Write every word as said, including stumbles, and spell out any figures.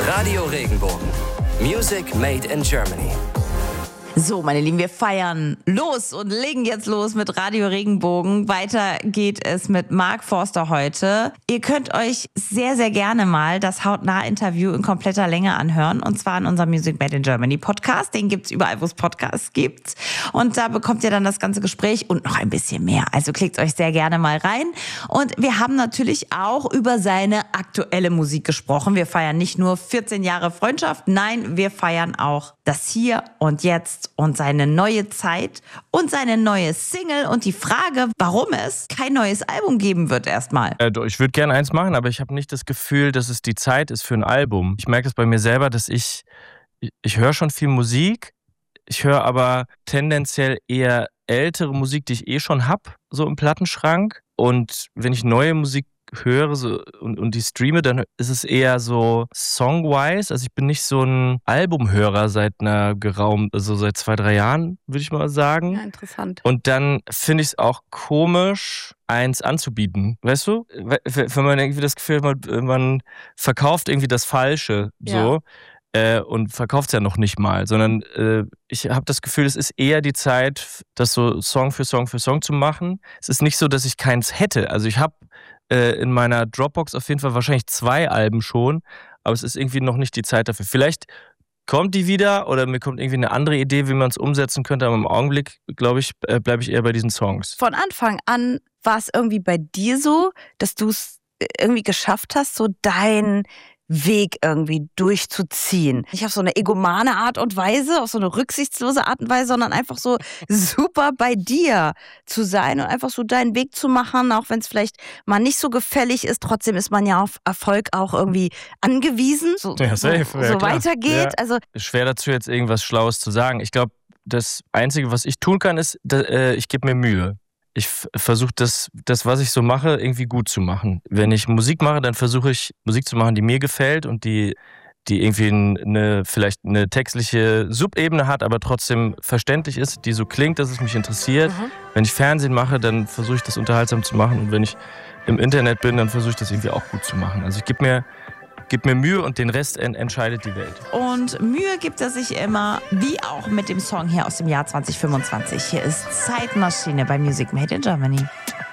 Radio Regenbogen. Music made in Germany. So, meine Lieben, wir feiern los und legen jetzt los mit Radio Regenbogen. Weiter geht es mit Mark Forster heute. Ihr könnt euch sehr, sehr gerne mal das Hautnah-Interview in kompletter Länge anhören. Und zwar in unserem Music Made in Germany Podcast. Den gibt's überall, wo es Podcasts gibt. Und da bekommt ihr dann das ganze Gespräch und noch ein bisschen mehr. Also klickt euch sehr gerne mal rein. Und wir haben natürlich auch über seine aktuelle Musik gesprochen. Wir feiern nicht nur vierzehn Jahre Freundschaft. Nein, wir feiern auch das Hier und Jetzt und seine neue Zeit und seine neue Single und die Frage, warum es kein neues Album geben wird erstmal. Äh, ich würde gerne eins machen, aber ich habe nicht das Gefühl, dass es die Zeit ist für ein Album. Ich merke das bei mir selber, dass ich, ich, ich höre schon viel Musik, ich höre aber tendenziell eher ältere Musik, die ich eh schon habe, so im Plattenschrank. Und wenn ich neue Musik höre so, und, und die streame, dann ist es eher so songwise. Also ich bin nicht so ein Albumhörer seit einer geraumen, also seit zwei, drei Jahren, würde ich mal sagen. Ja, interessant. Und dann finde ich es auch komisch, eins anzubieten. Weißt du? Wenn man irgendwie das Gefühl hat, man, man verkauft irgendwie das Falsche, so. Ja. Äh, und verkauft es ja noch nicht mal, sondern äh, ich habe das Gefühl, es ist eher die Zeit, das so Song für Song für Song zu machen. Es ist nicht so, dass ich keins hätte. Also ich habe in meiner Dropbox auf jeden Fall wahrscheinlich zwei Alben schon, aber es ist irgendwie noch nicht die Zeit dafür. Vielleicht kommt die wieder oder mir kommt irgendwie eine andere Idee, wie man es umsetzen könnte, aber im Augenblick, glaube ich, bleibe ich eher bei diesen Songs. Von Anfang an war es irgendwie bei dir so, dass du es irgendwie geschafft hast, so dein Weg irgendwie durchzuziehen. Nicht auf so eine egomane Art und Weise, auf so eine rücksichtslose Art und Weise, sondern einfach so super bei dir zu sein und einfach so deinen Weg zu machen, auch wenn es vielleicht mal nicht so gefällig ist. Trotzdem ist man ja auf Erfolg auch irgendwie angewiesen, so, ja, safe, so, ja, so klar. weitergeht. Ja. Also schwer dazu jetzt irgendwas Schlaues zu sagen. Ich glaube, das Einzige, was ich tun kann, ist, dass, äh, ich gebe mir Mühe. Ich versuche das, das, was ich so mache, irgendwie gut zu machen. Wenn ich Musik mache, dann versuche ich Musik zu machen, die mir gefällt und die, die irgendwie eine, vielleicht eine textliche Subebene hat, aber trotzdem verständlich ist, die so klingt, dass es mich interessiert. Mhm. Wenn ich Fernsehen mache, dann versuche ich das unterhaltsam zu machen. Und wenn ich im Internet bin, dann versuche ich das irgendwie auch gut zu machen. Also ich gebe mir Gib mir Mühe und den Rest en- entscheidet die Welt. Und Mühe gibt er sich immer, wie auch mit dem Song hier aus dem Jahr zwanzig fünfundzwanzig. Hier ist Zeitmaschine bei Music Made in Germany.